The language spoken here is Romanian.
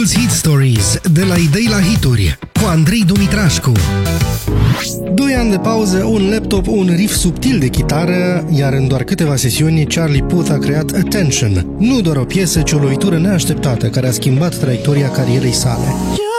Asculți Hit Stories de la idei la hituri cu Andrei Dumitrașcu. 2 ani de pauză, un laptop, un riff subtil de chitară, iar în doar câteva sesiuni Charlie Puth a creat Attention, nu doar o piesă, ci o lovitură neașteptată care a schimbat traiectoria carierei sale.